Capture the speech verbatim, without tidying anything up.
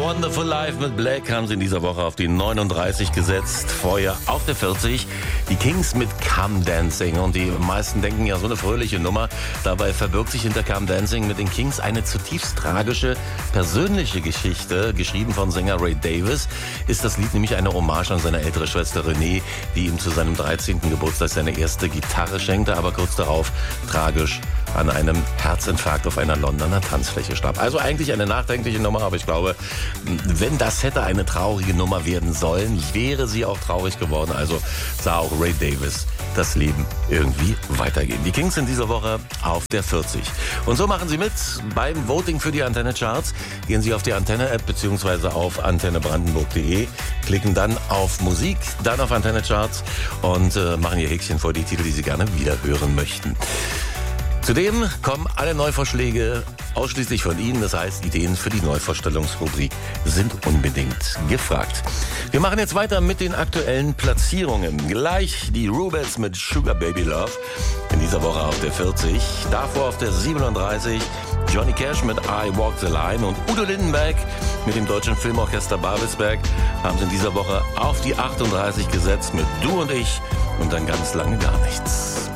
Wonderful Life mit Black haben sie in dieser Woche auf die neununddreißig gesetzt. Vorher auf der vierzig. Die Kings mit Come Dancing. Und die meisten denken ja, so eine fröhliche Nummer. Dabei verbirgt sich hinter Come Dancing mit den Kings eine zutiefst tragische, persönliche Geschichte. Geschrieben von Sänger Ray Davies ist das Lied nämlich eine Hommage an seine ältere Schwester Renee, die ihm zu seinem dreizehnten Geburtstag seine erste Gitarre schenkte, aber kurz darauf tragisch an einem Herzinfarkt auf einer Londoner Tanzfläche starb. Also eigentlich eine nachdenkliche Nummer, aber ich glaube, wenn das hätte eine traurige Nummer werden sollen, wäre sie auch traurig geworden. Also sah auch Ray Davies das Leben irgendwie weitergehen. Die Kings in dieser Woche auf der vierzig. Und so machen Sie mit beim Voting für die Antenne Charts. Gehen Sie auf die Antenne-App bzw. auf antenne brandenburg punkt de, klicken dann auf Musik, dann auf Antenne Charts und äh, machen Ihr Häkchen vor die Titel, die Sie gerne wieder hören möchten. Zudem kommen alle Neuvorschläge ausschließlich von Ihnen. Das heißt, Ideen für die Neuvorstellungsrubrik sind unbedingt gefragt. Wir machen jetzt weiter mit den aktuellen Platzierungen. Gleich die Rubettes mit Sugar Baby Love. In dieser Woche auf der vierzig. Davor auf der siebenunddreißig. Johnny Cash mit I Walk the Line. Und Udo Lindenberg mit dem Deutschen Filmorchester Babelsberg haben sie in dieser Woche auf die achtunddreißig gesetzt mit Du und ich und dann ganz lange gar nichts.